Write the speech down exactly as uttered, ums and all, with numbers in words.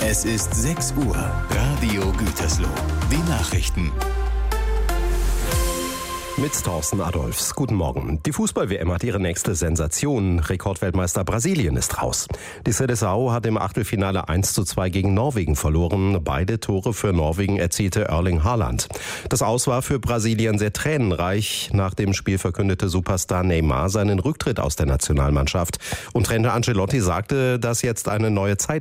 Es ist sechs Uhr. Radio Gütersloh. Die Nachrichten. Mit Thorsten Adolfs. Guten Morgen. Die Fußball-W M hat ihre nächste Sensation. Rekordweltmeister Brasilien ist raus. Die Seleção hat im Achtelfinale eins zu zwei gegen Norwegen verloren. Beide Tore für Norwegen erzielte Erling Haaland. Das Aus war für Brasilien sehr tränenreich. Nach dem Spiel verkündete Superstar Neymar seinen Rücktritt aus der Nationalmannschaft. Und Trainer Ancelotti sagte, dass jetzt eine neue Zeit